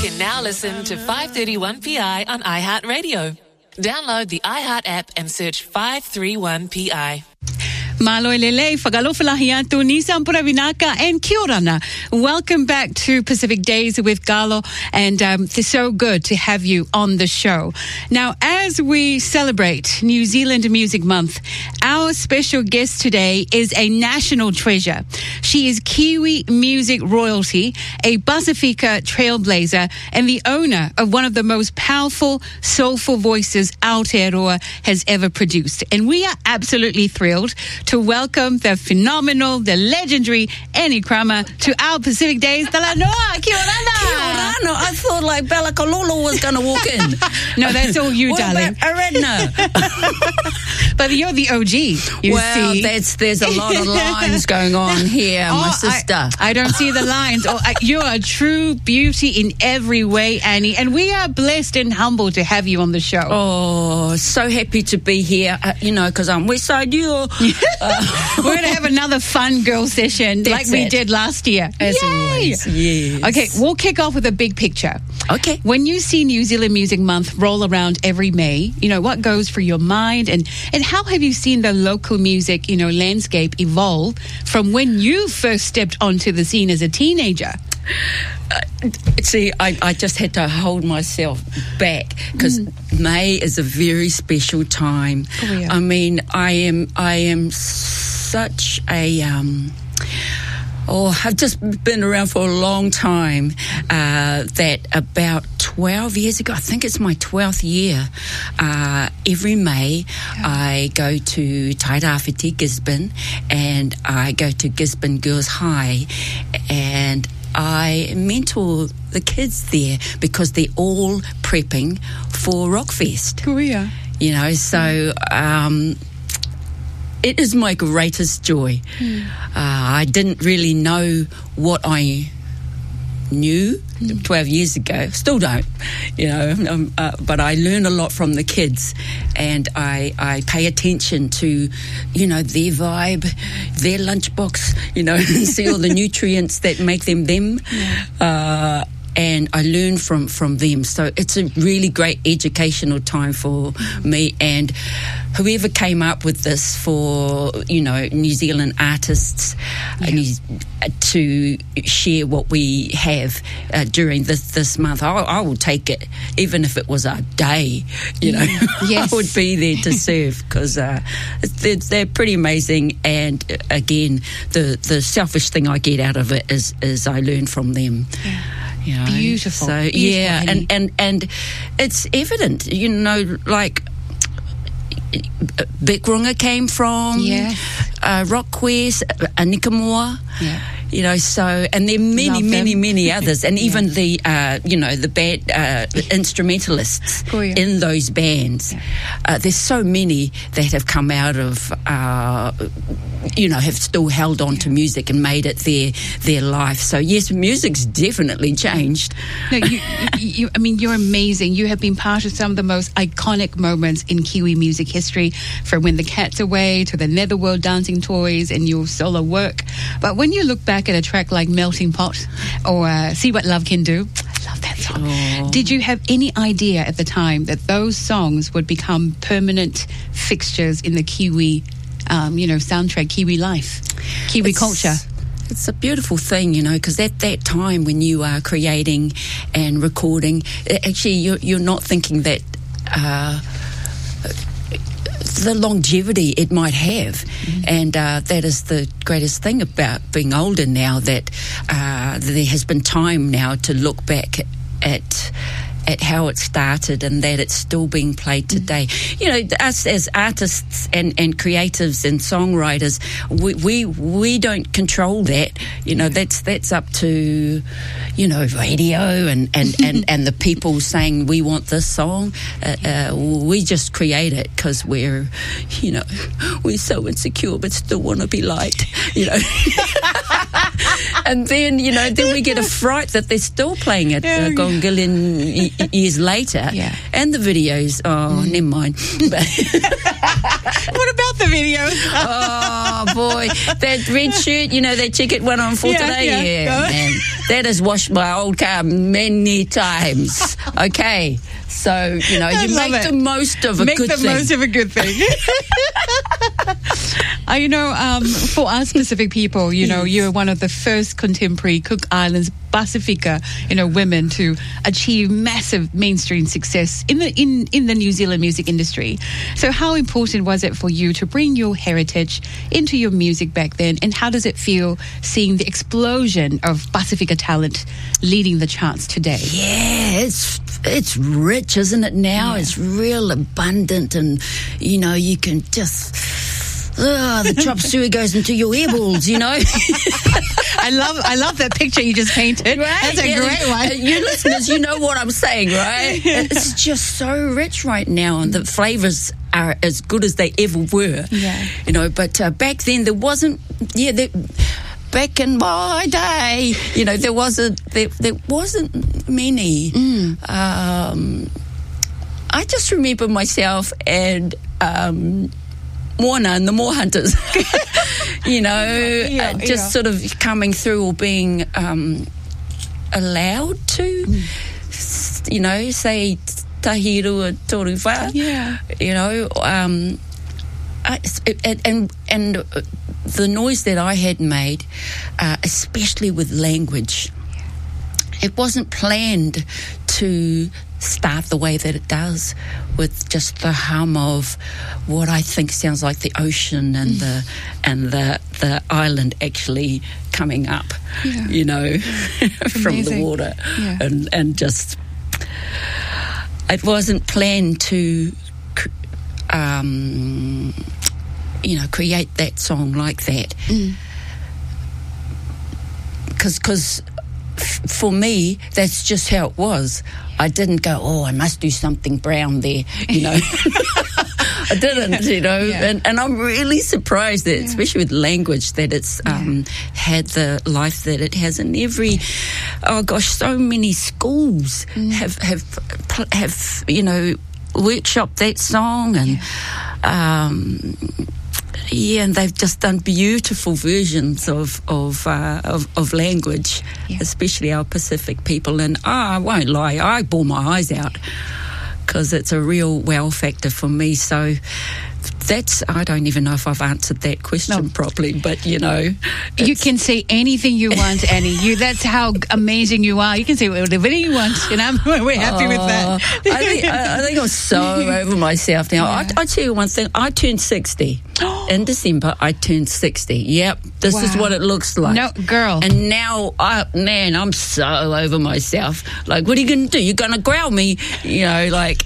can now listen to 531PI on iHeartRadio. Download the iHeart app and search 531PI. Malo lele fagalofalahiatu Nissan Puravinaka and Kiorana. Welcome back to Pacific Days with Galo, and it's so good to have you on the show. Now, as we celebrate New Zealand Music Month, our special guest today is a national treasure. She is Kiwi music royalty, a Pasifika trailblazer, and the owner of one of the most powerful, soulful voices Aotearoa has ever produced. And we are absolutely thrilled to welcome the phenomenal, the legendary Annie Krama to our Pacific Days. Tala noa, kia orana. Kia orana. I thought like Bella Kalolo was going to walk in. No, that's all you, darling. Aretna. But you're the OG, you see. There's a lot of lines going on here, my sister. I don't see the lines. You're a true beauty in every way, Annie, and we are blessed and humbled to have you on the show. Oh, so happy to be here, because I'm Westside you. We're going to have another fun girl session like we did last year. As always, yes. Okay, we'll kick off with a big picture. Okay. When you see New Zealand Music Month roll around every May, what goes through your mind, and how have you seen the local music, landscape evolve from when you first stepped onto the scene as a teenager? See, I just had to hold myself back because May is a very special time. Oh, yeah. I mean, I am such a I've just been around for a long time. That about 12 years ago, I think it's my 12th year, every May I go to Tairāwhiti, Gisborne, and I go to Gisborne Girls High, and I mentor the kids there because they're all prepping for Rockfest. Korea. So it is my greatest joy. I didn't really know what I knew 12 years ago. Still don't, but I learn a lot from the kids, and I pay attention to, their vibe, their lunchbox, and see all the nutrients that make them them. And I learn from them. So it's a really great educational time for me. And whoever came up with this for, New Zealand artists to share what we have during this month, I will take it, even if it was a day, Yes. I would be there to serve, because they're pretty amazing. And again, the selfish thing I get out of it is I learn from them. Yeah. Beautiful. So beautiful, and it's evident, like Bikrunga came from Rockquest, Anikamoa. Yeah. So, and there are many others, and even the band instrumentalists in those bands. There's so many that have come out of, have still held on to music and made it their life. So yes, music's definitely changed. No, you're amazing. You have been part of some of the most iconic moments in Kiwi music history, from When the Cat's Away to the Netherworld Dancing Toys and your solo work. But when you look back at a track like Melting Pot or See What Love Can Do, I love that song. Oh. Did you have any idea at the time that those songs would become permanent fixtures in the Kiwi, soundtrack, Kiwi life, Kiwi culture? It's a beautiful thing, because at that time when you are creating and recording, actually you're not thinking that the longevity it might have. And that is the greatest thing about being older now, that there has been time now to look back at how it started, and that it's still being played today. Us as artists and creatives and songwriters, we don't control that. That's up to radio and the people saying we want this song. We just create it because we're so insecure but still want to be liked. And then, then we get a fright that they're still playing it gongillion years later. Yeah. And the videos, never mind. What about the videos? Oh, boy. That red shirt, that ticket went on for today. Yeah, man. That has washed my old car many times. Okay. So, you make the most of a good thing. Make the most of a good thing. For us Pacific people, you're one of the first contemporary Cook Islands Pasifika, women to achieve massive mainstream success in the New Zealand music industry. So how important was it for you to bring your heritage into your music back then, and how does it feel seeing the explosion of Pasifika talent leading the charts today? Yeah, it's rich, isn't it now? Yeah. It's real abundant, and you can just the chop suey goes into your earballs, I love that picture you just painted. Right? That's a great one. You listeners, you know what I'm saying, right? It's just so rich right now, and the flavours are as good as they ever were. Yeah. But back then there wasn't. Back in my day, there wasn't many. I just remember myself and Moana and the Moor Hunters, just sort of coming through or being allowed to, say tahirua toruwha. Yeah. And the noise that I had made, especially with language, it wasn't planned to start the way that it does, with just the hum of what I think sounds like the ocean and the island actually coming up, from the water, and just it wasn't planned to create that song like that, because for me that's just how it was. I didn't go, I must do something brown there, I didn't, and I'm really surprised that, especially with language, that it's had the life that it has in every, so many schools have workshopped that song, and and they've just done beautiful versions of language, especially our Pacific people. And I won't lie, I bawl my eyes out because it's a real wow factor for me. So I don't even know if I've answered that question properly, but you can say anything you want, Annie. That's how amazing you are. You can say whatever you want, we're happy with that. I think I'm so over myself now. Yeah. I tell you one thing, I turned 60 in December. I turned 60. Yep, this is what it looks like. No, girl. And now, I'm so over myself. Like, what are you going to do? You're going to growl me? Like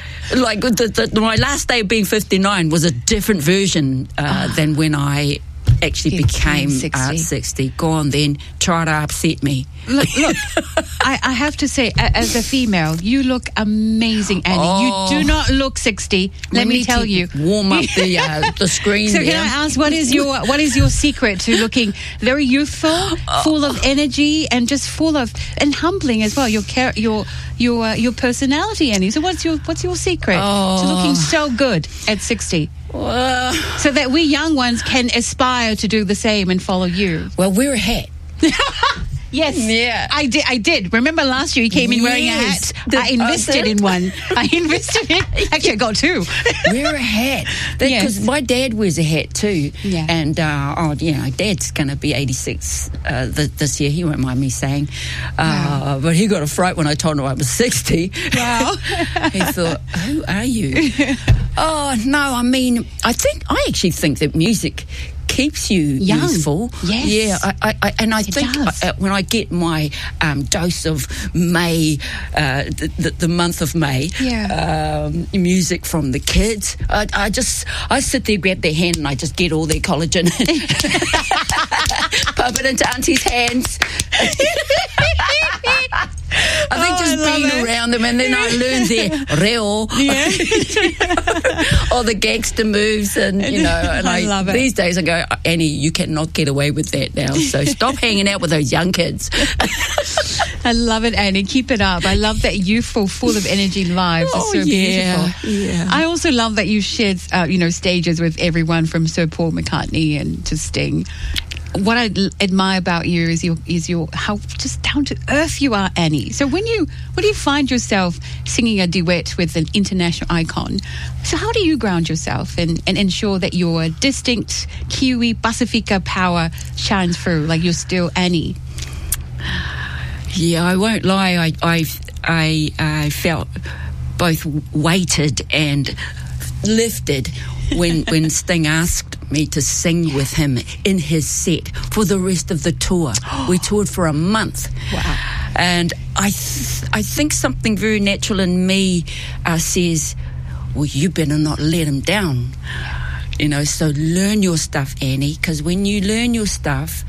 my last day of being 59 was a different version than when I actually became 60. Go on then, try to upset me. Look, I have to say, as a female, you look amazing, Annie. You do not look 60. Let me tell you. Warm up the screen. So can I ask, what is your secret to looking very youthful, full of energy, and just full of and humbling as well? Your personality, Annie. So what's your secret to looking so good at 60? So that we young ones can aspire to do the same and follow you. Well, wear a hat. Yes. Yeah. I did. Remember last year you came in wearing a hat? I invested in one. Actually, I got two. Wear a hat. Because my dad wears a hat too. Yeah. And, Dad's going to be 86 this year. He won't mind me saying. But he got a fright when I told him I was 60. Wow. He thought, who are you? No, I actually think that music keeps you youthful. Yes. Yeah, I think when I get my dose of May, the month of May, music from the kids, I sit there, grab their hand, and I just get all their collagen, pump it into Auntie's hands. I think just being around around them, and then I learned their reo, or the gangster moves, and and I love it. These days I go, Annie, you cannot get away with that now, so stop hanging out with those young kids. I love it, Annie. Keep it up. I love that youthful, full of energy lives. It's so beautiful. Yeah. I also love that you shared, stages with everyone from Sir Paul McCartney and to Sting. What I admire about you is your how just down to earth you are, Annie. So when you find yourself singing a duet with an international icon, so how do you ground yourself and ensure that your distinct Kiwi Pasifika power shines through, like you're still Annie? Yeah, I won't lie. I felt both weighted and lifted when Sting asked me to sing with him in his set for the rest of the tour. We toured for a month. Wow. And I think something very natural in me says, well, you better not let him down. So learn your stuff, Annie, because when you learn your stuff,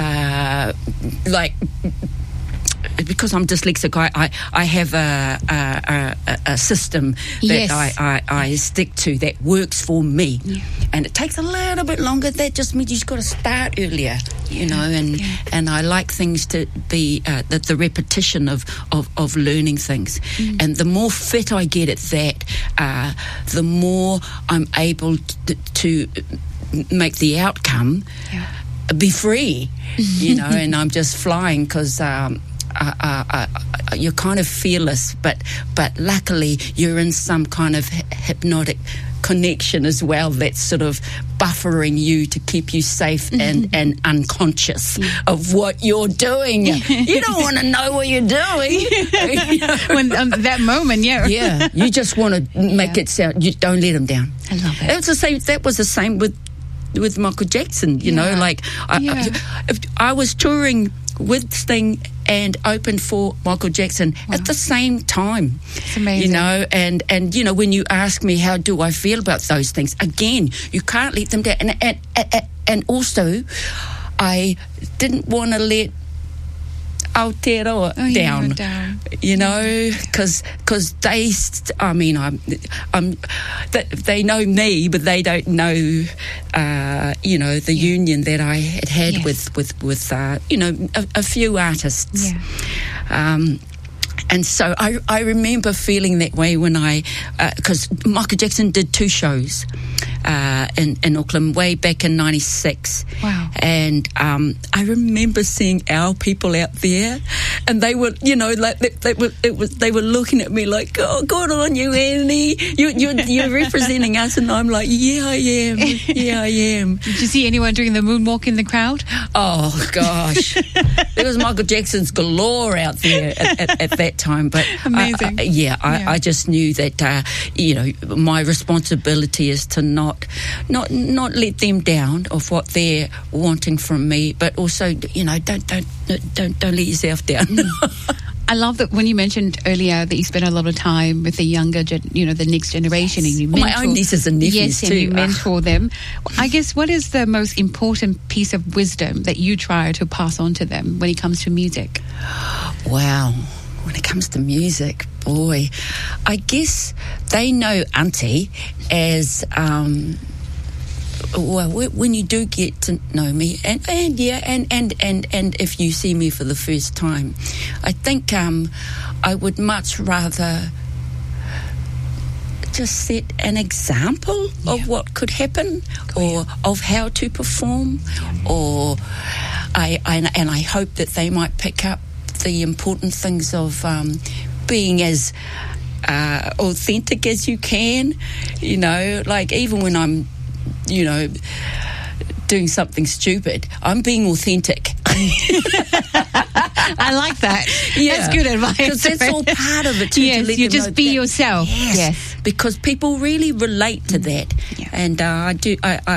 because I'm dyslexic, I have a system that I stick to that works for me, and it takes a little bit longer. That just means you've got to start earlier, and I like things to be the repetition of learning things, and the more fit I get at that, the more I'm able to make the outcome be free, and I'm just flying because. You're kind of fearless, but luckily you're in some kind of hypnotic connection as well that's sort of buffering you to keep you safe and unconscious of what you're doing. You don't want to know what you're doing. When that moment, yeah, you just want to make it sound. You don't let him down. I love it. It was the same. That was the same with Michael Jackson. I was touring with Sting and opened for Michael Jackson at the same time. It's amazing. And when you ask me how do I feel about those things, again, you can't let them down. And also, I didn't want to let Aotearoa down. Because they, they know me, but they don't know, the union that I had with a few artists. And so I remember feeling that way when because Michael Jackson did 2 shows in Auckland way back in 96. Wow. And I remember seeing our people out there, and they were, they were looking at me like, oh, good on you, Annie. You're representing us. And I'm like, yeah, I am. Yeah, I am. Did you see anyone doing the moonwalk in the crowd? Oh, gosh. There was Michael Jackson's galore out there at that time. But amazing. I just knew that, my responsibility is to not let them down of what they're wanting from me, but also, don't let yourself down. I love that when you mentioned earlier that you spend a lot of time with the younger, the next generation, and you mentor my own nieces and nephews too. And you mentor them. I guess what is the most important piece of wisdom that you try to pass on to them when it comes to music? Wow. When it comes to music, boy, I guess they know Auntie as when you do get to know me, and if you see me for the first time, I think I would much rather just set an example of what could happen, or of how to perform, or I hope that they might pick up the important things of being as authentic as you can, like even when I'm doing something stupid, I'm being authentic. I like that. That's good advice. Because that's all part of it too. Yes, to let you them just know be that, yourself. Yes, because people really relate to that. And I do.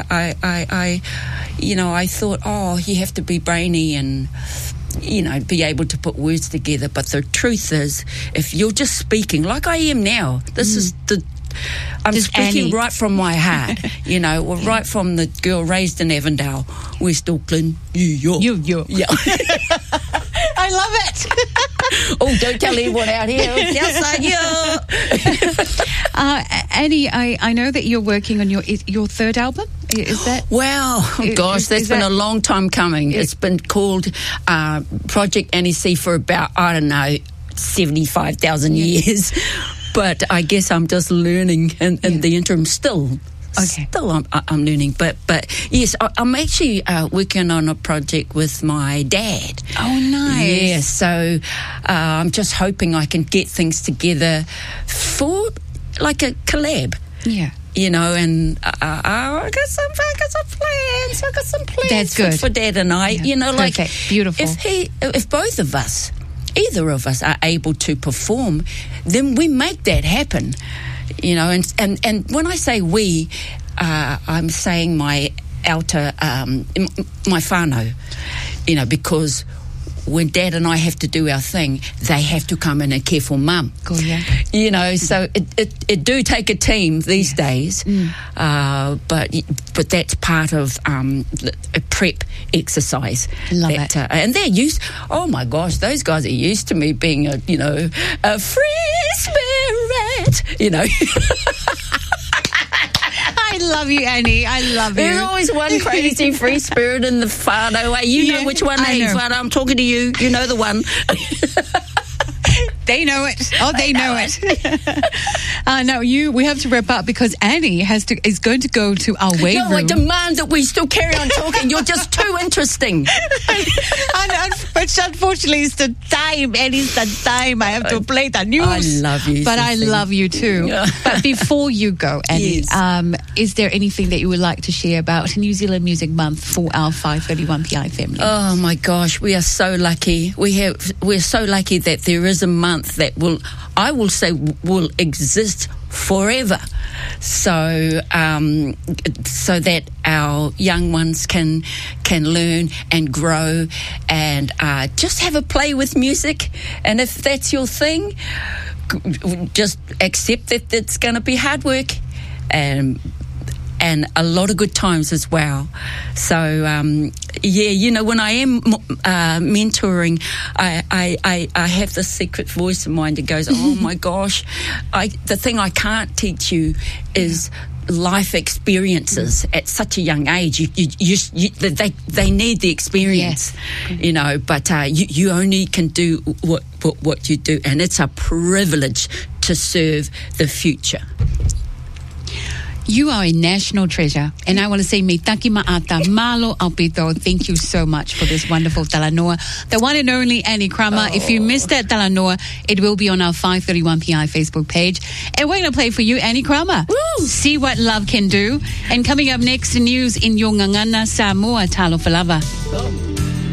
I thought, you have to be brainy and be able to put words together. But the truth is, if you're just speaking like I am now, this is I'm just speaking Annie. Right from my heart, right from the girl raised in Avondale, West Auckland, New York. Yeah. I love it. Oh, don't tell anyone out here. It's outside you. Annie, I know that you're working on your third album. Is that? Wow, gosh, that's been a long time coming. It's been called Project Annie C for about, 75,000 years. But I guess I'm just learning in the interim still. Okay. Still, I'm learning, but yes, I'm actually working on a project with my dad. Oh, nice. Yeah, so I'm just hoping I can get things together for like a collab. Yeah. You know, and I got some plans. I got some plans. That's good for Dad and I. Yeah. You know, Perfect. like Beautiful. If both of us, either of us, are able to perform, then we make that happen. You know, and when I say we, I'm saying my outer, my whānau, you know, because when Dad and I have to do our thing, they have to come in and care for Mum. Cool, yeah. You know, so it do take a team these days, but that's part of a prep exercise. Love it. And they're used. Oh my gosh, those guys are used to me being a free spirit. You know. I love you, Annie. I love you. There's always one crazy free spirit in the whānau. You know which one it is. But I'm talking to you. You know the one. They know it. Oh, they know it. Now, we have to wrap up because Annie is going to go to our weight room. No, I demand that we still carry on talking. You're just too interesting. But unfortunately, it's the time. Annie's the time. I have to play the news. I love you. But I love you too. Yeah. But before you go, Annie, yes. Is there anything that you would like to share about New Zealand Music Month for our 531PI family? Oh my gosh, we are so lucky. We're so lucky that there is a month that will exist forever, so that our young ones can learn and grow and just have a play with music. And if that's your thing, just accept that it's going to be hard work and a lot of good times as well. So, you know, when I am mentoring, I have this secret voice of mine that goes, oh my gosh, the thing I can't teach you is life experiences at such a young age. They need the experience, you know, but you only can do what you do, and it's a privilege to serve the future. You are a national treasure, and I want to say me taki ma'ata, malo Alpito. Thank you so much for this wonderful talanoa. The one and only Annie Crummer. Oh. If you missed that talanoa, it will be on our 531PI Facebook page. And we're going to play for you, Annie Crummer. Woo! See what love can do. And coming up next, news in Yongangana, Samoa, Talo Falava. Oh.